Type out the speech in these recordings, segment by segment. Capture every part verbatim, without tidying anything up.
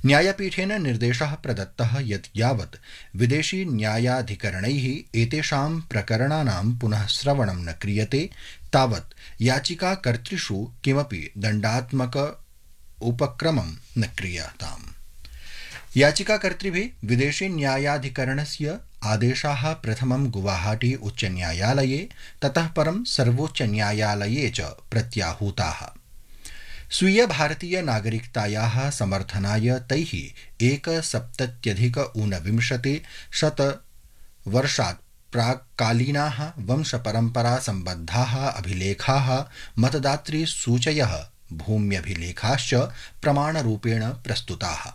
न्यायपीठेन निर्देशः प्रदत्तः यत् यावत् विदेशी न्यायाधिकरणैः एतेषां प्रकरणानां पुनः श्रवणं न क्रियते तावत् याचिकाकर्तृषु किमपि दण्डात्मक उपक्रमं न क्रियताम्। याचिकाकर्तृभिः विदेशी न्यायाधिकरणस्य आदेशाः प्रथमं गुवाहाटी उच्चन्यायालये ततः परं सर्वोच्चन्यायालये च प्रत्याहूताः। स्वीय भारतीय नागरिकतायाः समर्थनाय तैः एकसप्तत्यधिक ऊनविंशति शत वर्षात् प्राक्कालीनाः वंशपरम्परा सम्बद्धाः अभिलेखाः मतदातृसूचयः भूम्यभिलेखाश्च प्रमाणरूपेण प्रस्तुताः।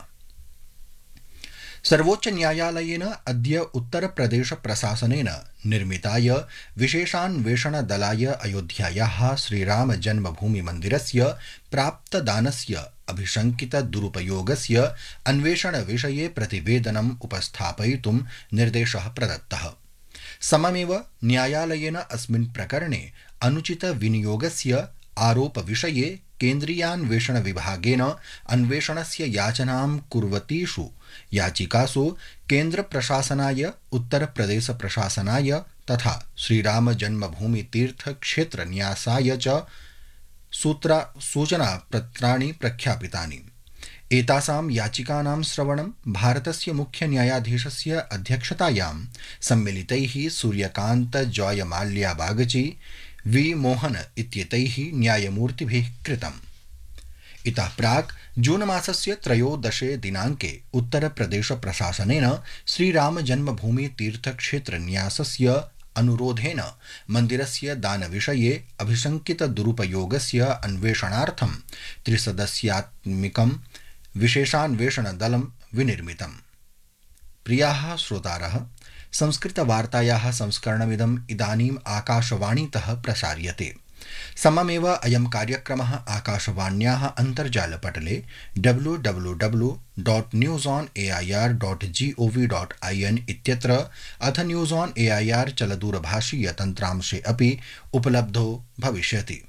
सर्वोच्च न्यायालयेन अद्य उत्तरप्रदेश प्रशासनेन निर्मिताय विशेषान्वेषणदलाय अयोध्यायाः श्रीराम जन्मभूमि मन्दिरस्य प्राप्तदानस्य अभिशंकित दुरुपयोगस्य अन्वेषणविषये प्रतिवेदनम् उपस्थापयितुं निर्देशः प्रदत्तः। सममेव न्यायालयेन अस्मिन् प्रकरणे अनुचित विनियोगस्य आरोपविषये केन्द्रीयान्वेषण विभागेन अन्वेषणस्य याचनां कुर्वतीषु याचिकासु केन्द्रप्रशासनाय उत्तरप्रदेश प्रशासनाय तथा श्रीराम जन्मभूमि तीर्थ क्षेत्र न्यासाय च सूत्रा सूचनापत्राणि प्रख्यापितानि। एतासां याचिकानां श्रवणं भारतस्य मुख्य न्यायाधीशस्य अध्यक्षतायां सम्मिलितैः सूर्यकान्त जॉय माल्या बागची वी मोहन इत्येतैः न्यायमूर्तिभिः कृतम्। इतः प्राक् जून मासस्य त्रयोदशे दिनाङ्के उत्तरप्रदेश प्रशासनेन श्रीराम जन्मभूमि तीर्थक्षेत्र न्यासस्य अनुरोधेन मन्दिरस्य दानविषये अभिशंकित दुरुपयोगस्य अन्वेषणार्थं त्रिसदस्यात्मिकं विशेषान्वेषणदलं विनिर्मितम्। प्रियाः श्रोतारः, संस्कृतवार्तायाः संस्करणमिदम् इदानीम् आकाशवाणीतः प्रसार्यते। सममेव अयं कार्यक्रमः आकाशवाण्याः अन्तर्जालपटले W W W dot news on A I R dot G O V dot I N इत्यत्र अथ news on A I R चलदूरभाषीय तन्त्रांशे अपि उपलब्धो भविष्यति।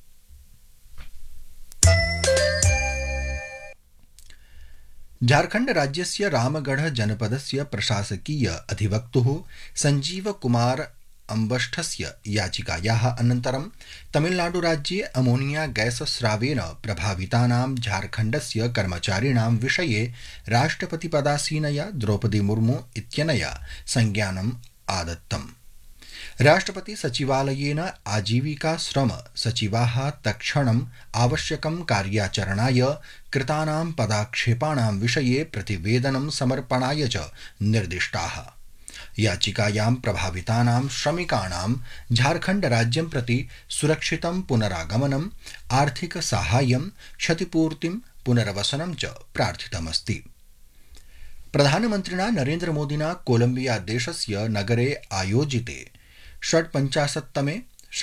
झारखंड राज्यस्य रामगढ़ जनपदस्य प्रशासकीय अधिवक्तुः संजीव कुमार अम्बष्ठस्य याचिकायाः अनन्तरं तमिलनाडुराज्ये अमोनिया गैस स्रावेन प्रभावितानां झारखण्डस्य कर्मचारिणां विषये राष्ट्रपतिपदासीनया द्रौपदी मुर्मू इत्यनया संज्ञानम् आदत्तम्। राष्ट्रपति सचिवालयेन आजीविका श्रम सचिवाः तत्क्षणम् आवश्यकं कार्याचरणाय कृतानां पदाक्षेपाणां विषये प्रतिवेदनं समर्पणाय च निर्दिष्टाः। याचिकायां प्रभावितानां श्रमिकाणां झारखण्ड राज्यं प्रति सुरक्षितं पुनरागमनम्, आर्थिक साहाय्यं, क्षतिपूर्तिं, पुनर्वसनं च प्रार्थितमस्ति। प्रधानमन्त्रिणा नरेन्द्र मोदिना कोलम्बिया देशस्य नगरे आयोजिते षड्पञ्चाशत्तमे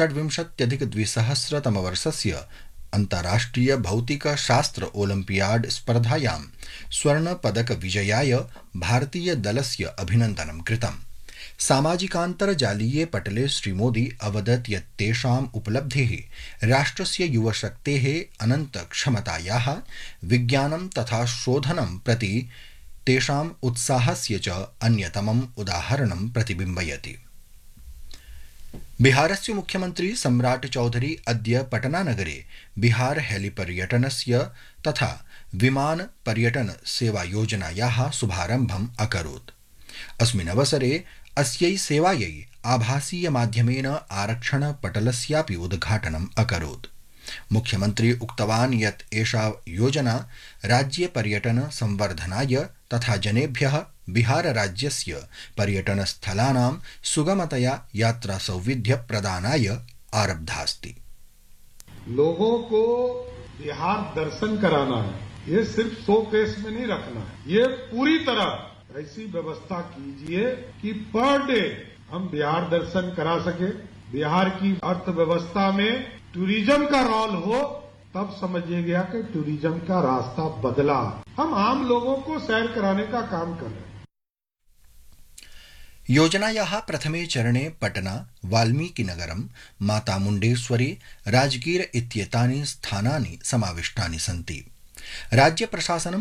षड्विंशत्यधिकद्विसहस्रतमवर्षस्य अन्ताराष्ट्रिय भौतिकशास्त्र ओलम्पियाड स्पर्धायां स्वर्णपदकविजयाय भारतीय दलस्य अभिनन्दनं कृतम्। सामाजिकान्तर्जालीये पटले श्रीमोदी अवदत् यत् तेषाम् उपलब्धिः राष्ट्रस्य युवशक्तेः अनन्तक्षमतायाः, विज्ञानं तथा शोधनं प्रति तेषाम् उत्साहस्य च अन्यतमम् उदाहरणं प्रतिबिम्बयति। बिहारस्य मुख्यमन्त्री सम्राट चौधरी अद्य पटनानगरे बिहार हेलिपर्यटनस्य तथा विमान पर्यटन सेवा योजनायाः शुभारम्भम् अकरोत्। अस्मिन् अवसरे अस्यै सेवायै आभासीय माध्यमेन आरक्षण पटलस्यापि उद्घाटनम् अकरोत्। मुख्यमन्त्री उक्तवान् यत् एषा योजना राज्ये पर्यटन संवर्धनाय तथा जनेभ्यः बिहार राज्यस्य पर्यटनस्थलानां सुगमतया यात्रा सौविध्य प्रदानाय आरब्धास्ति। लोगों को बिहार दर्शन कराना है, ये सिर्फ शो केस में नहीं रखना है, ये पूरी तरह ऐसी व्यवस्था कीजिए कि पर डे हम बिहार दर्शन करा सके। बिहार की अर्थव्यवस्था में टूरिज्म का रोल हो, तब समझिए गया कि टूरिज्म का रास्ता बदला। हम आम लोगों को सैर कराने का काम कर रहे हैं। योजनायाः प्रथमे चरणे पटना, वाल्मीकिनगरं, मातामुण्डेश्वरी, राजगीर इत्येतानि स्थानानि समाविष्टानि सन्ति। राज्य प्रशासनं